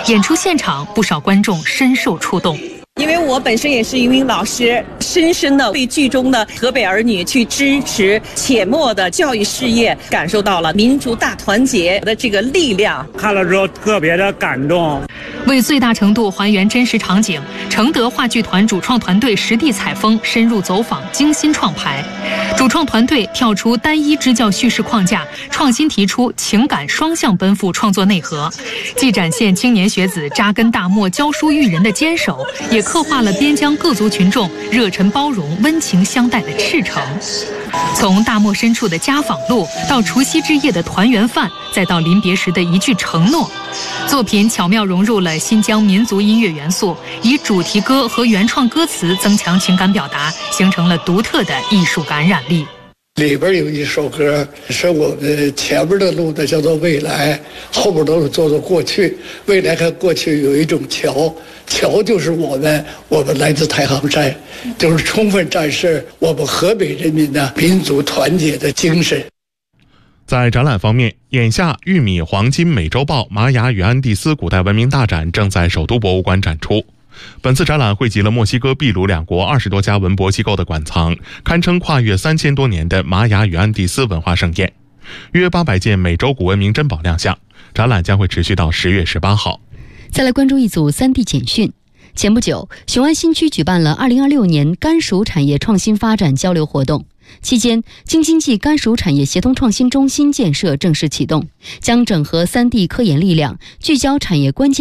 演出现场不少观众深受触动。 因为我本身也是一名老师，深深的为剧中的河北儿女去支持阡陌的教育事业感受到了民族大团结的这个力量， 看了之后特别的感动。 为最大程度还原真实场景，承德话剧团主创团队实地采风，深入走访，精心创排。主创团队跳出单一支教叙事框架，创新提出情感双向奔赴创作内核，既展现青年学子扎根大漠、教书育人的坚守，也刻画了边疆各族群众热忱包容、温情相待的赤诚。从大漠深处的家访路，到除夕之夜的团圆饭，再到临别时的一句承诺，作品巧妙融入了新疆民族音乐元素，以主题歌和原创歌词增强情感表达，形成了独特的艺术感染力。 里边有一首歌是我们前面的路的叫做未来，后边都是叫做过去。未来和过去有一种桥，桥就是我们来自太行山，就是充分展示我们河北人民的民族团结的精神。 在展览方面，眼下玉米黄金美洲豹玛雅与安第斯古代文明大展正在首都博物馆展出。本次展览汇集了墨西哥、秘鲁两国20多家文博机构的馆藏，堪称跨越3000多年的玛雅与安第斯文化盛宴。约800件美洲古文明珍宝亮相，展览将会持续到10月18号。 再来关注一组3D 简讯。前不久，雄安新区举办了2026年甘薯产业创新发展交流活动。期间，京津冀甘薯产业协同创新中心建设正式启动，将整合3D科研力量，聚焦产业关键